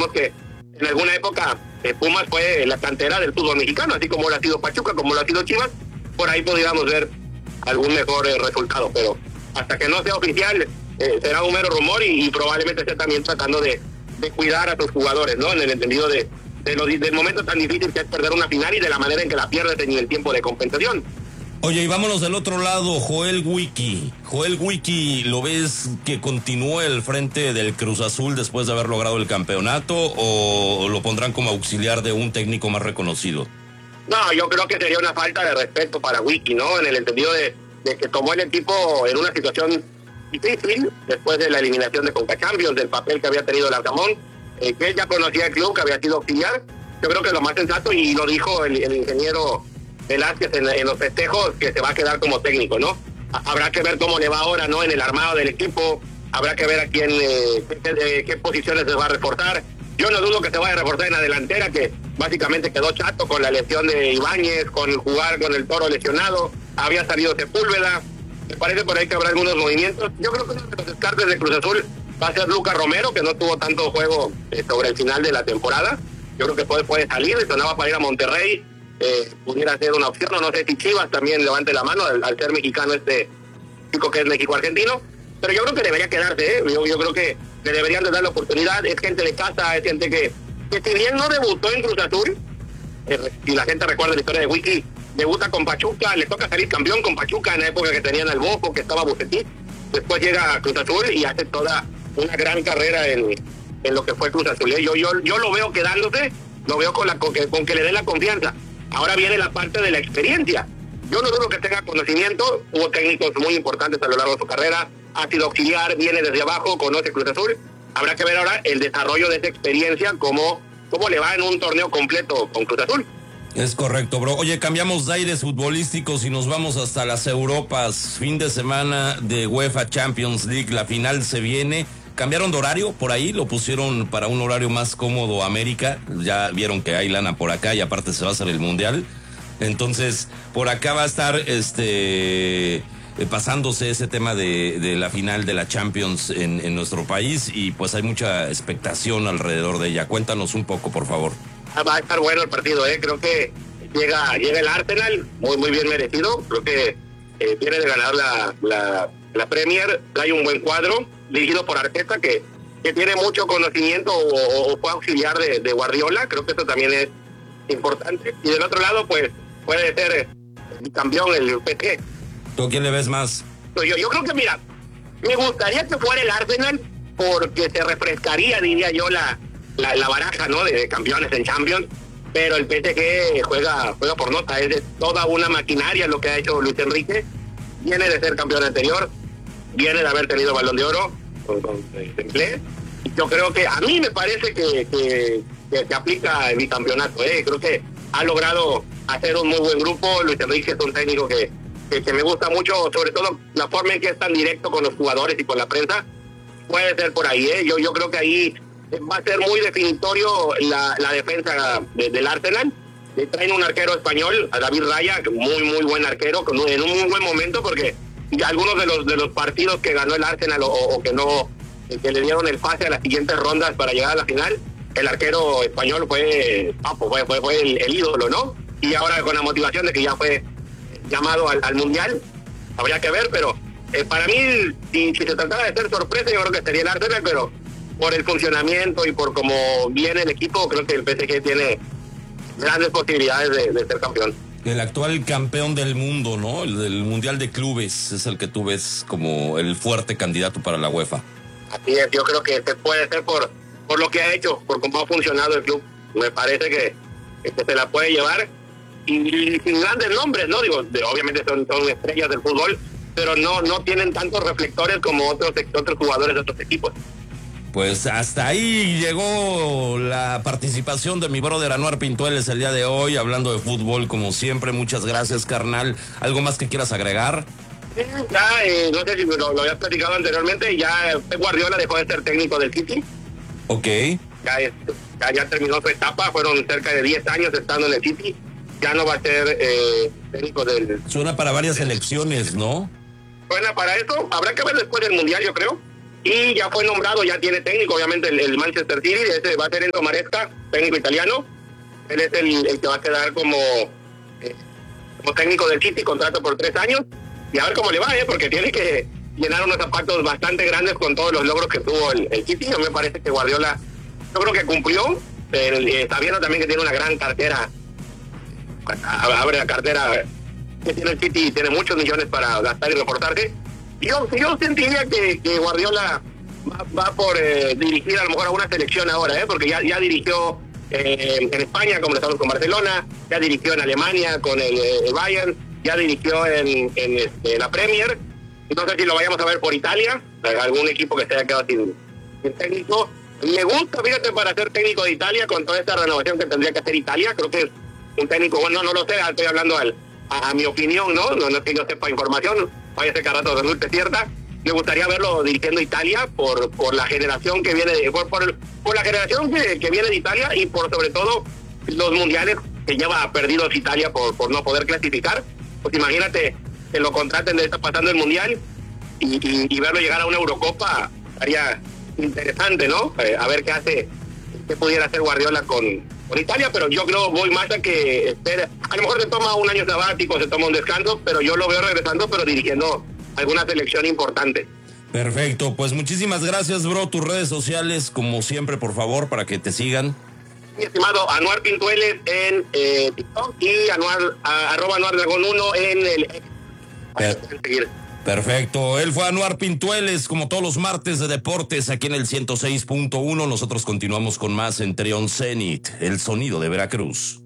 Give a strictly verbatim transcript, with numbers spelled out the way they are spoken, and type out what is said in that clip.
Recordemos que en alguna época eh, Pumas fue la cantera del fútbol mexicano, así como lo ha sido Pachuca, como lo ha sido Chivas. Por ahí podríamos ver algún mejor eh, resultado, pero hasta que no sea oficial eh, será un mero rumor y, y probablemente esté también tratando de, de cuidar a sus jugadores, ¿no? En el entendido de, de lo, del momento tan difícil que es perder una final y de la manera en que la pierdes en el tiempo de compensación. Oye, y vámonos del otro lado, Joel Wiki. Joel Wiki, ¿lo ves que continúe el frente del Cruz Azul después de haber logrado el campeonato o lo pondrán como auxiliar de un técnico más reconocido? No, yo creo que sería una falta de respeto para Wiki, ¿no? En el entendido de, de que tomó el equipo en una situación difícil después de la eliminación de Conca Champions, del papel que había tenido el Arcamón, eh, que él ya conocía el club, que había sido auxiliar. Yo creo que lo más sensato, y lo dijo el, el ingeniero Velázquez en, en los festejos, que se va a quedar como técnico, ¿no? Habrá que ver cómo le va ahora, ¿no? En el armado del equipo, habrá que ver a quién, eh, qué, qué posiciones se va a reforzar. Yo no dudo que se vaya a reforzar en la delantera, que básicamente quedó chato con la lesión de Ibáñez, con jugar con el Toro lesionado, había salido Sepúlveda. Me parece por ahí que habrá algunos movimientos. Yo creo que uno de los descartes de Cruz Azul va a ser Lucas Romero, que no tuvo tanto juego eh, sobre el final de la temporada. Yo creo que puede, puede salir, sonaba para ir a Monterrey. Eh, pudiera ser una opción, o no sé si Chivas también levante la mano al, al ser mexicano este chico que es México-argentino, pero yo creo que debería quedarse, ¿eh? yo, yo creo que le deberían de dar la oportunidad. Es gente de casa, es gente que, que si bien no debutó en Cruz Azul, eh, si la gente recuerda la historia de Wiki, debuta con Pachuca, le toca salir campeón con Pachuca en la época que tenían al Bofo, que estaba Bucetich, después llega a Cruz Azul y hace toda una gran carrera en, en lo que fue Cruz Azul. Yo, yo, yo lo veo quedándose, lo veo con, la, con, que, con que le den la confianza. Ahora viene la parte de la experiencia. Yo no dudo que tenga conocimiento, hubo técnicos muy importantes a lo largo de su carrera, ha sido auxiliar, viene desde abajo, conoce Cruz Azul. Habrá que ver ahora el desarrollo de esa experiencia, cómo, cómo le va en un torneo completo con Cruz Azul. Es correcto, bro. Oye, cambiamos de aires futbolísticos y nos vamos hasta las Europas. Fin de semana de UEFA Champions League, la final se viene. Cambiaron de horario por ahí, lo pusieron para un horario más cómodo América. Ya vieron que hay lana por acá y aparte se va a hacer el Mundial. Entonces, por acá va a estar este eh, pasándose ese tema de, de la final de la Champions en, en nuestro país y pues hay mucha expectación alrededor de ella. Cuéntanos un poco, por favor. Va a estar bueno el partido, ¿eh? Creo que llega llega el Arsenal, muy muy bien merecido. Creo que eh, viene de ganar la, la, la Premier, hay un buen cuadro, dirigido por Arteta, que, que tiene mucho conocimiento o, o fue auxiliar de, de Guardiola. Creo que eso también es importante. Y del otro lado, pues, puede ser el campeón, el P S G. ¿Tú a quién le ves más? Yo, yo creo que, mira, me gustaría que fuera el Arsenal porque se refrescaría, diría yo, la, la, la baraja, ¿no? De, de campeones en Champions. Pero el P S G juega, juega por nota, es de toda una maquinaria lo que ha hecho Luis Enrique. Viene de ser campeón anterior, viene de haber tenido Balón de Oro con, con Dembélé. Yo creo que a mí me parece que, que, que, que aplica el bicampeonato, ¿eh? Creo que ha logrado hacer un muy buen grupo. Luis Enrique es un técnico que, que, que me gusta mucho, sobre todo la forma en que es tan directo con los jugadores y con la prensa. Puede ser por ahí, ¿eh? Yo, yo creo que ahí va a ser muy definitorio la, la defensa de, del Arsenal. Le traen un arquero español, a David Raya, muy, muy buen arquero, con, en un muy buen momento, porque algunos de los de los partidos que ganó el Arsenal o, o que no, que le dieron el pase a las siguientes rondas para llegar a la final, el arquero español fue, papo, fue, fue, fue el, el ídolo, ¿no? Y ahora con la motivación de que ya fue llamado al, al Mundial, habría que ver, pero eh, para mí, si, si se tratara de ser sorpresa, yo creo que sería el Arsenal, pero por el funcionamiento y por cómo viene el equipo, creo que el P S G tiene grandes posibilidades de, de ser campeón. El actual campeón del mundo, ¿no? El del Mundial de Clubes es el que tú ves como el fuerte candidato para la UEFA. Así es, yo creo que este puede ser por, por lo que ha hecho, por cómo ha funcionado el club. Me parece que, que se la puede llevar y, y sin grandes nombres, ¿no? Digo, de, obviamente son, son estrellas del fútbol, pero no, no tienen tantos reflectores como otros, otros jugadores de otros equipos. Pues hasta ahí llegó la participación de mi brother Anuar Pintueles el día de hoy, hablando de fútbol como siempre. Muchas gracias, carnal. ¿Algo más que quieras agregar? Sí, ya, eh, no sé si lo, lo habías platicado anteriormente, ya Pep Guardiola dejó de ser técnico del City. Ok. Ya, es, ya, ya terminó su etapa, fueron cerca de diez años estando en el City. Ya no va a ser eh, técnico del... Suena para varias elecciones, ¿no? Suena para eso, habrá que ver después del Mundial, yo creo. y ya fue nombrado, ya tiene técnico, obviamente, el, el Manchester City. Ese va a ser Enzo Maresca, técnico italiano. Él es el, el que va a quedar como, eh, como técnico del City, contrato por tres años, y a ver cómo le va, ¿eh? Porque tiene que llenar unos zapatos bastante grandes con todos los logros que tuvo el, el City. A mí me parece que Guardiola, yo creo que cumplió, eh, sabiendo también que tiene una gran cartera, abre la cartera que tiene el City, tiene muchos millones para gastar y reforzarse. Yo, yo sentiría que, que Guardiola va, va por eh, dirigir a lo mejor a una selección ahora, ¿eh? Porque ya, ya dirigió eh, en España, como lo estamos con Barcelona, ya dirigió en Alemania con el, el Bayern, ya dirigió en, en este, la Premier. No sé si lo vayamos a ver por Italia, algún equipo que se haya quedado sin, sin técnico. Me gusta, fíjate, para ser técnico de Italia, con toda esta renovación que tendría que hacer Italia. Creo que es un técnico, bueno, no lo sé, estoy hablando al, a, a mi opinión, ¿no? No, no es que yo sepa información, vaya a ser que a rato resulte cierta. Me gustaría verlo dirigiendo Italia por por la generación que viene, de, por, por, por la generación que, que viene de Italia, y por sobre todo los mundiales que lleva perdidos Italia por, por no poder clasificar. Pues imagínate que lo contraten de estar pasando el mundial y, y, y verlo llegar a una Eurocopa, estaría interesante, ¿no? Eh, a ver qué hace, qué pudiera hacer Guardiola con, con Italia, pero yo creo, voy más a que espera, a lo mejor se toma un año sabático, se toma un descanso, pero yo lo veo regresando, pero dirigiendo alguna selección importante. Perfecto, pues muchísimas gracias, bro. Tus redes sociales, como siempre, por favor, para que te sigan. Mi estimado Anuar Pintueles en eh, TikTok y Anuar, a, arroba Anuar Dragón uno en el... Per Perfecto, él fue Anuar Pintueles, como todos los martes de deportes, aquí en el ciento seis punto uno. Nosotros continuamos con más en Trion Zenit, el sonido de Veracruz.